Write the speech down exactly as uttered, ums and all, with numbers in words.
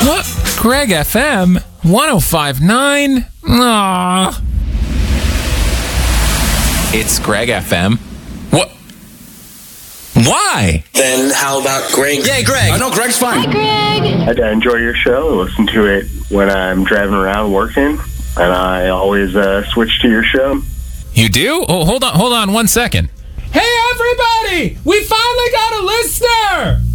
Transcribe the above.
What? Greg F M one oh five point nine? Aww. It's Greg F M. What? Why? Then how about Greg? Yeah, Greg. I know Greg's fine. Hi, Greg. I enjoy your show. I listen to it when I'm driving around working, and I always uh, switch to your show. You do? Oh, hold on, hold on one second. Hey, everybody! We finally got a listener!